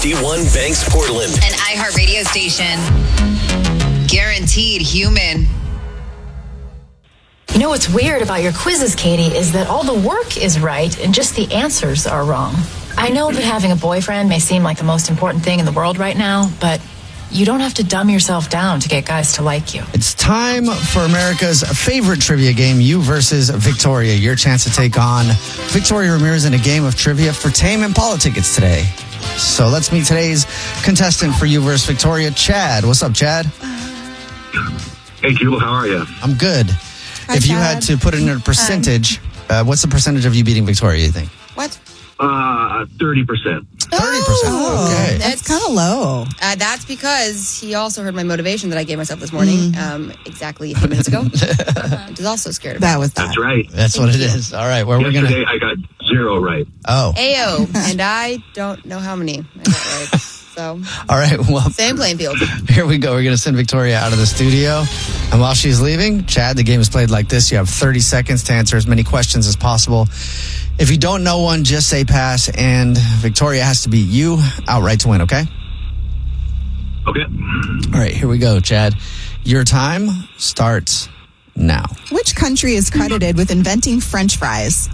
HD1 Banks, Portland. An iHeartRadio station. Guaranteed human. You know what's weird about your quizzes, Katie, is that all the work is right and just the answers are wrong. I know that having a boyfriend may seem like the most important thing in the world right now, but you don't have to dumb yourself down to get guys to like you. It's time for America's favorite trivia game, You versus Victoria. Your chance to take on Victoria Ramirez in a game of trivia for Tame Impala tickets today. So let's meet today's contestant for You versus Victoria, Chad. What's up, Chad? Hey, Jewel, how are you? I'm good. Hi, if you Chad. had to put it in a percentage, what's the percentage of you beating Victoria, you think? What? 30%. 30%. Oh, Okay. that's kind of low. That's because he also heard my motivation that I gave myself this morning, exactly a few minutes ago. Which is also scared of That was that. That's right. That's what it is. All right, where are we going Yesterday, to... I got 0 right. Oh, Ayo, and I don't know how many I got right. So, all right. Well, same playing field. here we go. We're going to send Victoria out of the studio. And while she's leaving, Chad, the game is played like this. You have 30 seconds to answer as many questions as possible. If you don't know one, just say pass. And Victoria has to beat you outright to win, okay? Okay. All right, here we go, Chad. Your time starts now. Which country is credited with inventing French fries?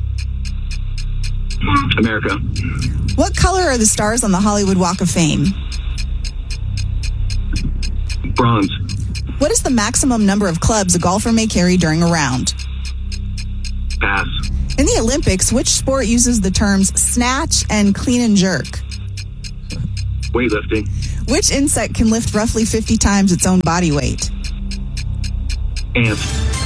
America. What color are the stars on the Hollywood Walk of Fame? Bronze. What is the maximum number of clubs a golfer may carry during a round? Pass. In the Olympics, which sport uses the terms snatch and clean and jerk? Weightlifting. Which insect can lift roughly 50 times its own body weight? Ant.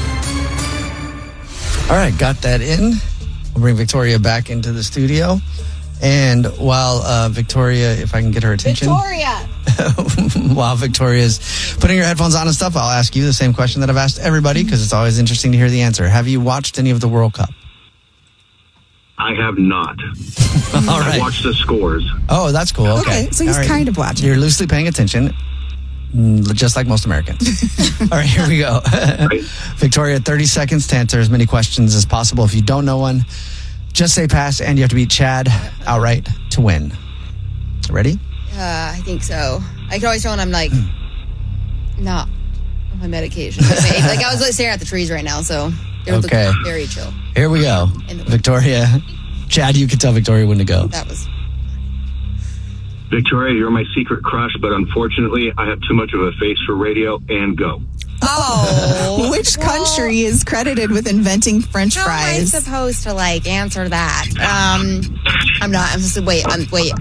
All right, got that in. We'll bring Victoria back into the studio. And while Victoria, if I can get her attention. While Victoria's putting her headphones on and stuff, I'll ask you the same question that I've asked everybody because it's always interesting to hear the answer. Have you watched any of the World Cup? I have not. All right. I watched the scores. Oh, that's cool. Okay. So he's All right. kind of watching. You're loosely paying attention, just like most Americans. All right, here we go. Right. Victoria, 30 seconds to answer as many questions as possible. If you don't know one, just say pass, and you have to beat Chad outright to win. Ready? I think so. I can always tell when I'm like, not on my medication. Like I was like staring at the trees right now, so they would Okay. look very chill. Here we go. In the- Victoria. Chad, you can tell Victoria when to go. That was Victoria, you're my secret crush, but unfortunately, I have too much of a face for radio, and go. Which country is credited with inventing French How fries? am I supposed to answer that? I'm not. I'm supposed to wait.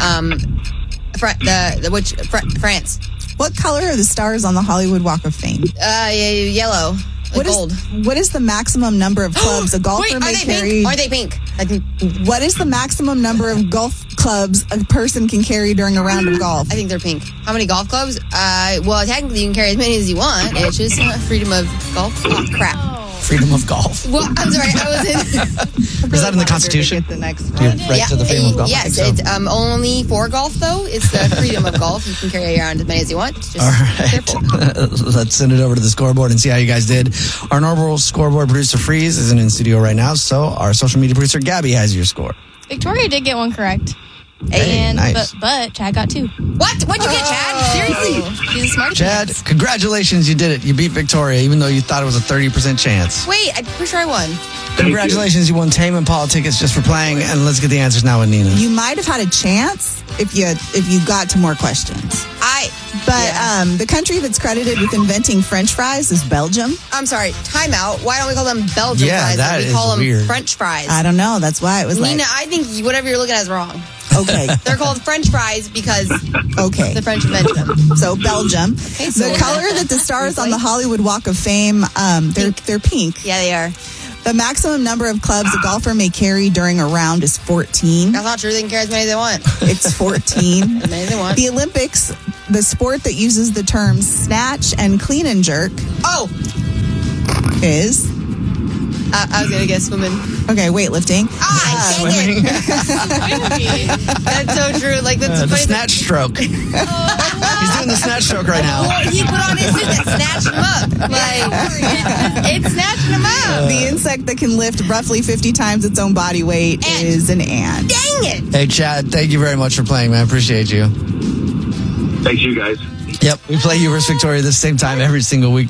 France. What color are the stars on the Hollywood Walk of Fame? Yellow. Gold. What is the maximum number of clubs a golfer Wait, may are they carry? pink? Are they pink? I think What is the maximum number of golf clubs a person can carry during a round of golf? they're pink. How many golf clubs? Well, technically you can carry as many as you want. It's just freedom of golf. Oh, crap. Freedom of golf. Well, I'm sorry. I was in. Is that in the Constitution? The next Do you have right to the freedom of golf? I Yes, think so. it's only for golf though. It's the freedom of golf. You can carry around as many as you want. Just All right. careful. Let's send it over to the scoreboard and see how you guys did. Our normal scoreboard producer, Freeze, isn't in studio right now, so our social media producer, Gabby, has your score. Victoria did get one correct. Hey, And nice. but Chad got 2. What? What'd you get, Chad? Seriously? She's a smart Chad, congratulations, you did it. You beat Victoria, even though you thought it was a 30% chance. Wait, I'm pretty sure I won. Congratulations, you won Tame Impala tickets just for playing, and let's get the answers now with Nina. You might have had a chance if you got to more questions. But the country that's credited with inventing French fries is Belgium. I'm sorry. Time out. Why don't we call them Belgian Yeah, fries? that We is call them weird. French fries. I don't know. That's why it was Nina, I think whatever you're looking at is wrong. okay. They're called French fries because Okay. the French invented them. So Belgium. so- The color that the stars on the Hollywood Walk of Fame, they're pink. Yeah, they are. The maximum number of clubs a golfer may carry during a round is 14. That's not true. They can carry as many as they want. It's 14. As many as they want. The Olympics, the sport that uses the terms snatch and clean and jerk Oh, is I was going to guess swimming. Okay, weightlifting. Swimming. That's so true. Like, that's The funny. snatch stroke. He's doing the snatch stroke right now. Well, he put on his suit that snatched him up. Like, it's snatching him up. The insect that can lift roughly 50 times its own body weight is an ant. Dang it. Hey, Chad, thank you very much for playing, man. Appreciate you. Thanks, you guys. Yep, we play you versus Victoria the same time every single week.